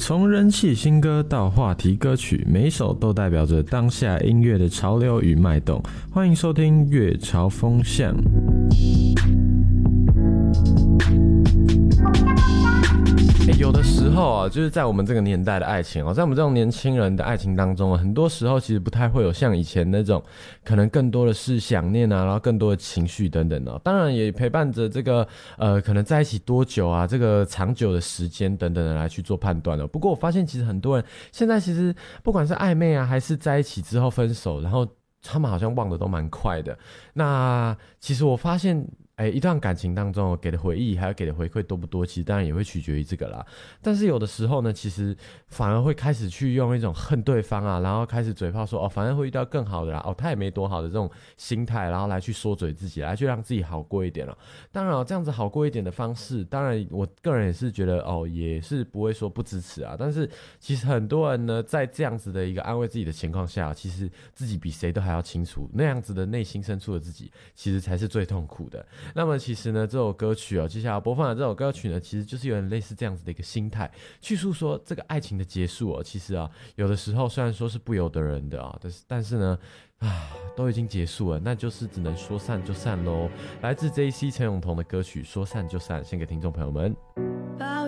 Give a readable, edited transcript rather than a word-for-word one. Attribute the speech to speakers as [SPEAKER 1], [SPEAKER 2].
[SPEAKER 1] 从人气新歌到话题歌曲，每一首都代表着当下音乐的潮流与脉动。欢迎收听乐潮风向。有的时候啊，就是在我们这个年代的爱情在我们这种年轻人的爱情当中很多时候其实不太会有像以前那种可能更多的是想念啊，然后更多的情绪等等当然也陪伴着这个可能在一起多久啊，这个长久的时间等等的来去做判断不过我发现其实很多人现在其实不管是暧昧啊，还是在一起之后分手，然后他们好像忘得都蛮快的。那其实我发现一段感情当中给的回忆还有给的回馈多不多，其实当然也会取决于这个啦。但是有的时候呢，其实反而会开始去用一种恨对方啊，然后开始嘴炮说反正会遇到更好的啦，他也没多好的这种心态，然后来去说嘴自己，来去让自己好过一点了。当然这样子好过一点的方式，当然我个人也是觉得也是不会说不支持啊。但是其实很多人呢，在这样子的一个安慰自己的情况下，其实自己比谁都还要清楚，那样子的内心深处的自己，其实才是最痛苦的。那么其实呢，这首歌曲接下来播放的这首歌曲呢，其实就是有点类似这样子的一个心态，去诉说这个爱情的结束其实有的时候虽然说是不由得人的但是呢都已经结束了，那就是只能说散就散咯。来自 JC 陈永彤的歌曲《说散就散》，献给听众朋友们。